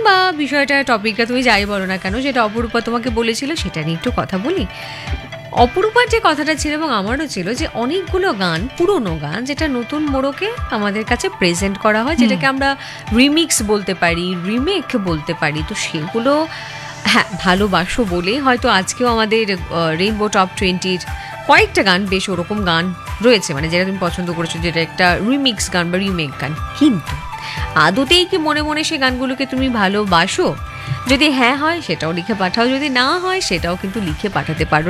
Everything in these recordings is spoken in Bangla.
বা বিষয়টা টপিকটা তুমি যাই বলো না কেন, যেটা অপরূপা তোমাকে বলেছিল সেটা নিয়ে একটু কথা বলি। অপরূপার যে কথাটা ছিল এবং আমারও ছিল যে অনেকগুলো গান, পুরনো গান, যেটা নতুন মোড়কে আমাদের কাছে প্রেজেন্ট করা হয়, যেটাকে আমরা রিমিক্স বলতে পারি, রিমেক বলতে পারি। তো সেগুলো হ্যাঁ ভালোবাসো বলেই হয়তো আজকেও আমাদের রেইনবো টপ 20-র কয়েকটা গান বেশ ওরকম গান রয়েছে, মানে যেটা তুমি পছন্দ করেছো, যেটা একটা রিমিক্স গান বা রিমেক গান। কিন্তু আদতেই কি মনে মনে সে গানগুলোকে তুমি ভালোবাসো? যদি হ্যাঁ হয় সেটাও লিখে পাঠাও, যদি না হয় সেটাও কিন্তু লিখে পাঠাতে পারো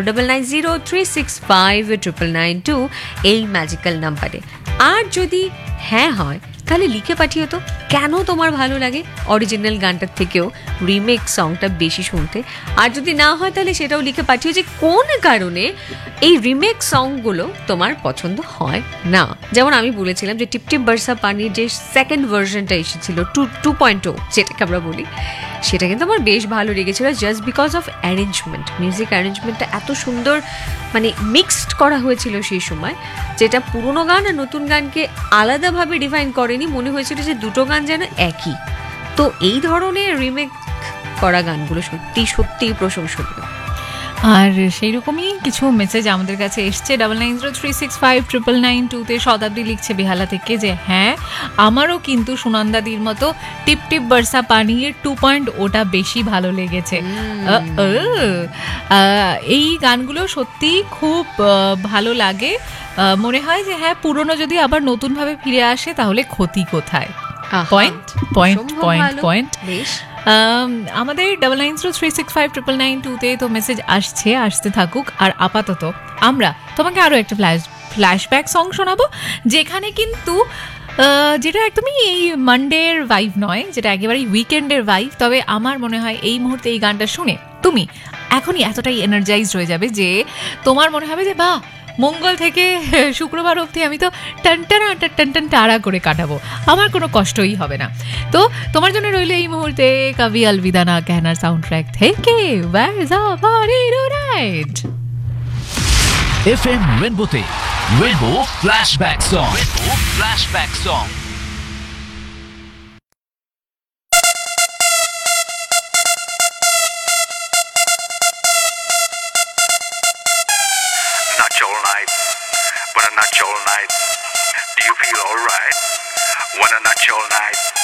9903659992 এই ম্যাজিক্যাল নাম্বারে। আর যদি হ্যাঁ হয় তাহলে লিখে পাঠিও তো কেন তোমার ভালো লাগে অরিজিনাল গানটার থেকেও রিমেক সংটা বেশি শুনতে। আর যদি না হয় তাহলে সেটাও লিখে পাঠিও যে কোন কারণে এই রিমেক সংগুলো তোমার পছন্দ হয় না। যেমন আমি বলেছিলাম যে টিপ টিপ বর্ষা পানির যে সেকেন্ড ভার্সনটা এসেছিল 2.0 যেটাকে আমরা বলি, সেটা কিন্তু আমার বেশ ভালো লেগেছিল, just because of arrangement. Music অ্যারেঞ্জমেন্টটা এত সুন্দর মানে মিক্সড করা হয়েছিল সেই সময়, যেটা পুরোনো গান আর নতুন গানকে আলাদাভাবে ডিফাইন করেনি, মনে হয়েছিল যে দুটো গান যেন একই। তো এই ধরনের রিমেক করা গানগুলো সত্যি সত্যিই প্রশংসনীয়। আর সেই রকমই কিছু মেসেজ আমাদের কাছে এসছে 9903659992 শতাব্দী লিখছে বেহালা থেকে যে হ্যাঁ আমারও কিন্তু সুনন্দাদির মতো টিপ টিপ বর্ষা পানির 2.0টা বেশি ভালো লেগেছে। এই গানগুলো সত্যি খুব ভালো লাগে। মনে হয় যে হ্যাঁ পুরনো যদি আবার নতুনভাবে ফিরে আসে তাহলে ক্ষতি কোথায়। Point point point point. আমাদের 9903659992 তো মেসেজ আসতে থাকুক। আর আপাতত আমরা তোমাকে আরো একটা ফ্ল্যাশব্যাক সং শোনাবো, যেখানে কিন্তু যেটা একদমই এই মানডের ভাইব নয়, যেটা একেবারেই উইকেন্ডের ভাইব। তবে আমার মনে হয় এই মুহূর্তে এই গানটা শুনে তুমি এখনই এতটাই এনার্জাইজড হয়ে যাবে যে তোমার মনে হবে যে বাহ, মঙ্গল থেকে শুক্রবার অবধি আমি তো টান টাড়া করে কাটাবো, আমার কোনো কষ্টই হবে না। তো তোমার জন্য রইল এই মুহূর্তে কবি আলবিদা না कहना সাউন্ড ট্র্যাক থেকে FM রেনবোতে rainbow flashback song. Not your night, but a not your night. Do you feel alright? When a not your night.